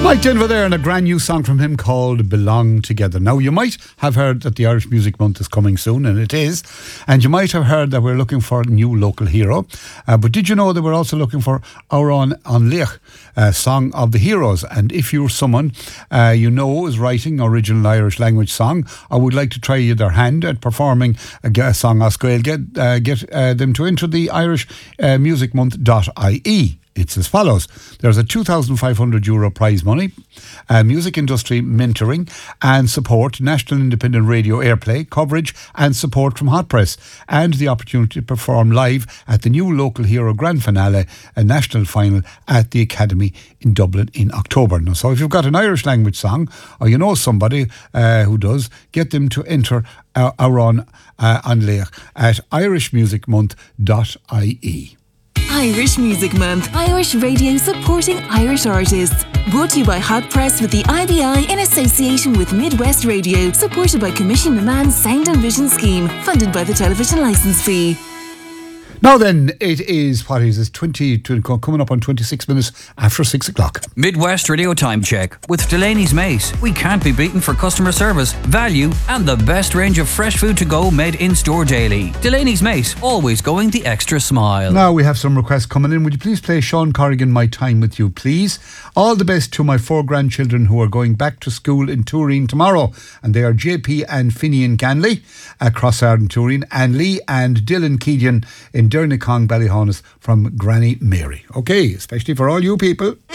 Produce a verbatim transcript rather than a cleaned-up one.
Mike Denver there, and a brand new song from him called Belong Together. Now, you might have heard that the Irish Music Month is coming soon, and it is. And you might have heard that we're looking for a new local hero. Uh, but did you know that we're also looking for our own An Leach, uh, Song of the Heroes? And if you're someone uh, you know is writing original Irish language song, I would like to try their hand at performing a, a song as Gael, get, uh, get uh, them to enter the Irish uh, Music Month dot I E. It's as follows. There's a two thousand five hundred euro prize money, uh, music industry mentoring and support, national independent radio airplay, coverage and support from Hot Press, and the opportunity to perform live at the new Local Hero Grand Finale, a national final at the Academy in Dublin in October. Now, so if you've got an Irish language song, or you know somebody uh, who does, get them to enter our, our own uh, An Leach at Irish Music Month dot I E. Irish Music Month. Irish radio supporting Irish artists. Brought to you by Hot Press with the I B I in association with Midwest Radio. Supported by Commission Man's Sound and Vision Scheme. Funded by the television licence fee. Now then, it is, what is this, twenty, coming up on twenty-six minutes after six o'clock. Midwest Radio Time Check with Delaney's Mace. We can't be beaten for customer service, value and the best range of fresh food to go made in store daily. Delaney's Mace, always going the extra smile. Now we have some requests coming in. Would you please play Sean Corrigan, My Time With You, please? All the best to my four grandchildren who are going back to school in Turin tomorrow. And they are J P and Finian Canley across Ireland, Turin, and Lee and Dylan Keegan in Dernicong, Ballyhonus from Granny Mary. Okay, especially for all you people.